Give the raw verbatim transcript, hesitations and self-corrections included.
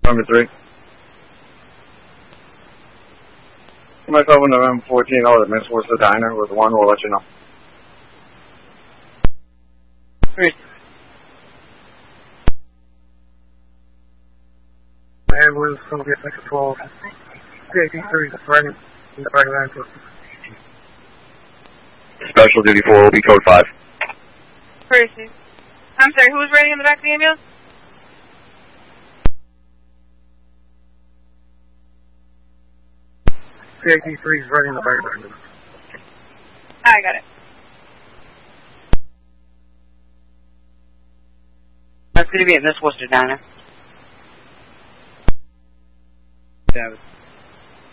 Number three. Myself in November fourteen, oh, the Miss Worcester Diner with one, we'll let you know. Three. Ambulance, going to get back to twelve. P A T three, right in the back of the ambulance. Special duty four will be code five. Percy. I'm sorry, who was riding in the back of the ambulance? P A T three is right in the back of the ambulance. I got it. That's going to be at Miss Worcester Diner. Yeah.